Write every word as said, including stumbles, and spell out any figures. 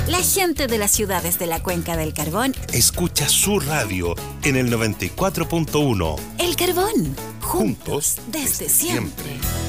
La gente de las ciudades de la Cuenca del Carbón escucha su radio en el noventa y cuatro punto uno. El Carbón, Juntos desde desde siempre. siempre.